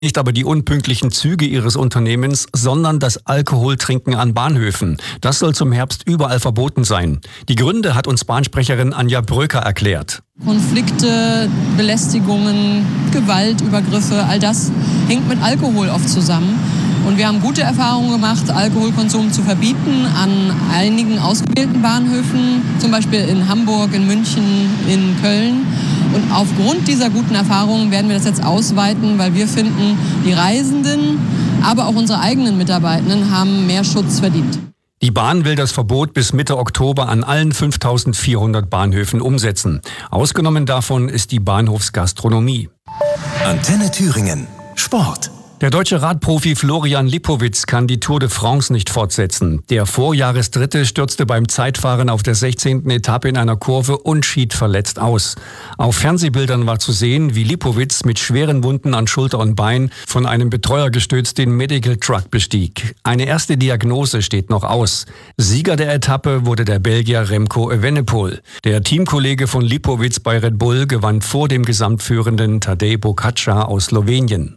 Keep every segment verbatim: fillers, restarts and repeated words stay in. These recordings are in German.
Nicht aber die unpünktlichen Züge ihres Unternehmens, sondern das Alkoholtrinken an Bahnhöfen. Das soll zum Herbst überall verboten sein. Die Gründe hat uns Bahnsprecherin Anja Bröker erklärt. Konflikte, Belästigungen, Gewaltübergriffe, all das hängt mit Alkohol oft zusammen. Und wir haben gute Erfahrungen gemacht, Alkoholkonsum zu verbieten an einigen ausgewählten Bahnhöfen, zum Beispiel in Hamburg, in München, in Köln. Und aufgrund dieser guten Erfahrungen werden wir das jetzt ausweiten, weil wir finden, die Reisenden, aber auch unsere eigenen Mitarbeitenden haben mehr Schutz verdient. Die Bahn will das Verbot bis Mitte Oktober an allen fünftausendvierhundert Bahnhöfen umsetzen. Ausgenommen davon ist die Bahnhofsgastronomie. Antenne Thüringen. Sport. Der deutsche Radprofi Florian Lipowitz kann die Tour de France nicht fortsetzen. Der Vorjahresdritte stürzte beim Zeitfahren auf der sechzehnten Etappe in einer Kurve und schied verletzt aus. Auf Fernsehbildern war zu sehen, wie Lipowitz mit schweren Wunden an Schulter und Bein von einem Betreuer gestützt den Medical Truck bestieg. Eine erste Diagnose steht noch aus. Sieger der Etappe wurde der Belgier Remco Evenepoel. Der Teamkollege von Lipowitz bei Red Bull gewann vor dem gesamtführenden Tadej Pogačar aus Slowenien.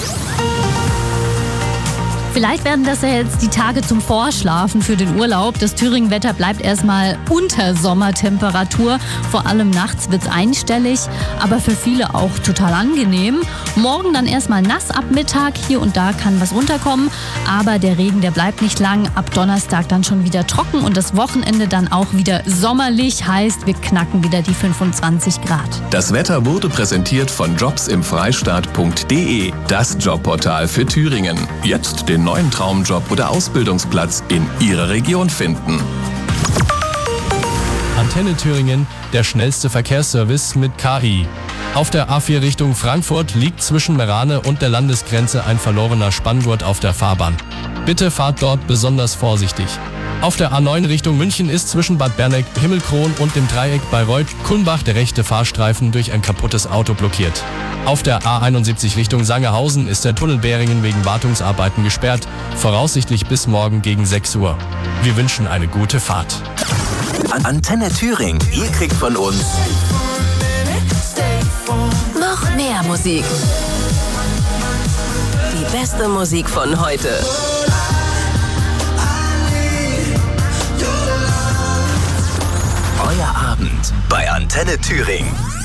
Vielleicht werden das ja jetzt die Tage zum Vorschlafen für den Urlaub. Das Thüringen-Wetter bleibt erstmal unter Sommertemperatur. Vor allem nachts wird's einstellig, aber für viele auch total angenehm. Morgen dann erstmal nass ab Mittag. Hier und da kann was runterkommen, aber der Regen, der bleibt nicht lang. Ab Donnerstag dann schon wieder trocken und das Wochenende dann auch wieder sommerlich. Heißt, wir knacken wieder die fünfundzwanzig Grad. Das Wetter wurde präsentiert von jobs im freistaat punkt de, das Jobportal für Thüringen. Jetzt den neuen Traumjob oder Ausbildungsplatz in Ihrer Region finden. Antenne Thüringen, der schnellste Verkehrsservice mit K I. Auf der A vier Richtung Frankfurt liegt zwischen Merane und der Landesgrenze ein verlorener Spanngurt auf der Fahrbahn. Bitte fahrt dort besonders vorsichtig. Auf der A neun Richtung München ist zwischen Bad Berneck, Himmelkron und dem Dreieck Bayreuth-Kulmbach der rechte Fahrstreifen durch ein kaputtes Auto blockiert. Auf der A einundsiebzig Richtung Sangerhausen ist der Tunnel Bäringen wegen Wartungsarbeiten gesperrt, voraussichtlich bis morgen gegen sechs Uhr. Wir wünschen eine gute Fahrt. Antenne Thüringen, ihr kriegt von uns noch mehr Musik. Die beste Musik von heute. Euer Abend bei Antenne Thüringen.